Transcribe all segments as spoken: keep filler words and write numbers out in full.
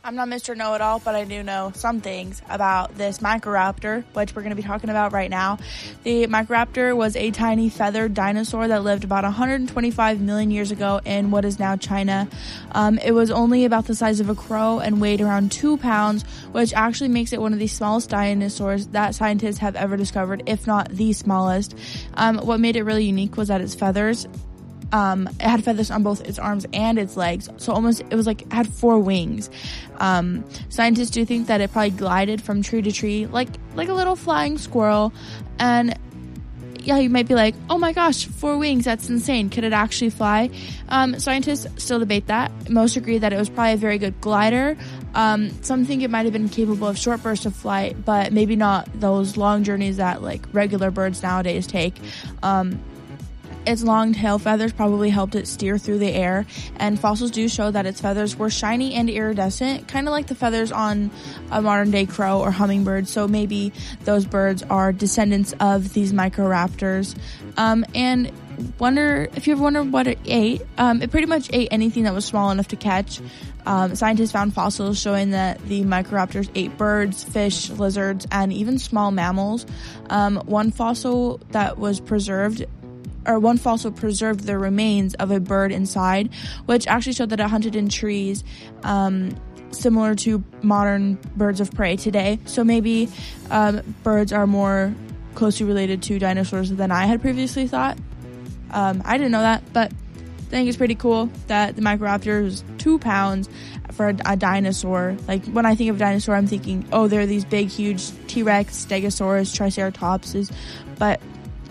I'm not Mister Know-It-All, but I do know some things about this Microraptor, which we're going to be talking about right now. The Microraptor was a tiny feathered dinosaur that lived about one hundred twenty-five million years ago in what is now China. Um, it was only about the size of a crow and weighed around two pounds, which actually makes it one of the smallest dinosaurs that scientists have ever discovered, if not the smallest. Um, what made it really unique was that its feathers Um, it had feathers on both its arms and its legs, so almost it was like it had four wings. Um, scientists do think that it probably glided from tree to tree like like a little flying squirrel. And yeah, you might be like, oh my gosh, four wings, that's insane. Could it actually fly? Um, scientists still debate that. Most agree that it was probably a very good glider. Um, some think it might have been capable of short bursts of flight, but maybe not those long journeys that like regular birds nowadays take. Um, Its long tail feathers probably helped it steer through the air, and fossils do show that its feathers were shiny and iridescent, kind of like the feathers on a modern-day crow or hummingbird, so maybe those birds are descendants of these Microraptors. Um, and wonder if you ever wondered what it ate, um, it pretty much ate anything that was small enough to catch. Um, scientists found fossils showing that the Microraptors ate birds, fish, lizards, and even small mammals. Um, one fossil that was preserved or one fossil preserved the remains of a bird inside, which actually showed that it hunted in trees, um, similar to modern birds of prey today. So maybe um, birds are more closely related to dinosaurs than I had previously thought. Um, I didn't know that, but I think it's pretty cool that the Microraptor is two pounds for a, a dinosaur. Like, when I think of a dinosaur, I'm thinking, oh, they're these big, huge T-Rex, Stegosaurus, Triceratopses, but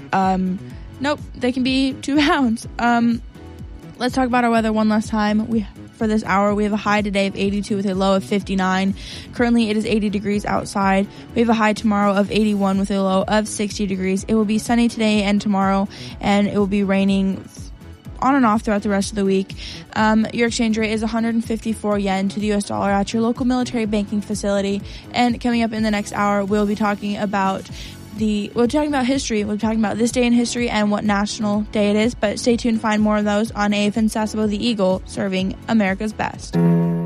um, nope, they can be two pounds. Um, let's talk about our weather one last time. We for this hour, we have a high today of eighty-two with a low of fifty-nine. Currently, it is eighty degrees outside. We have a high tomorrow of eighty-one with a low of sixty degrees. It will be sunny today and tomorrow, and it will be raining on and off throughout the rest of the week. Um, your exchange rate is one hundred fifty-four yen to the U S dollar at your local military banking facility. And coming up in the next hour, we'll be talking about The, we're talking about history. We're talking about this day in history and what national day it is. But stay tuned to find more of those on A F N Sasebo the Eagle, serving America's best.